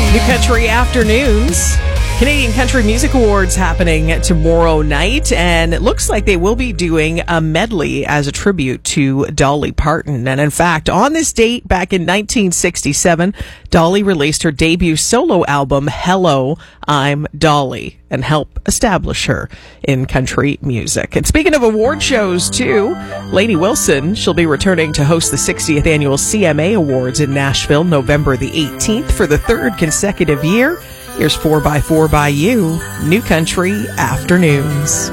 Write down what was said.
New Country Afternoons. Canadian Country Music Awards happening tomorrow night, and it looks like they will be doing a medley as a tribute to Dolly Parton. And in fact, on this date, back in 1967, Dolly released her debut solo album, Hello, I'm Dolly, and helped establish her in country music. And speaking of award shows, too, Lainey Wilson, she'll be returning to host the 60th annual CMA Awards in Nashville, November the 18th for the third consecutive year. Here's 4x4 by You, New Country Afternoons.